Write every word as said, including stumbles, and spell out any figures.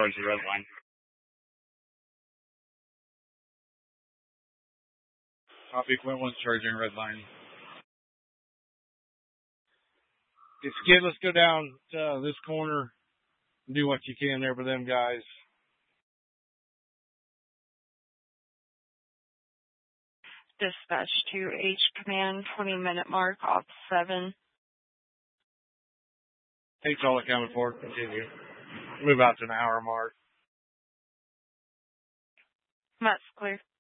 Towards the red line. Copy, Quint one, charging red line. It's Skid, let's go down to this corner and do what you can there for them guys. Dispatch to H Command, twenty minute mark, off seven. Eight's all accounted for. Continue. Move out to an hour mark. That's clear.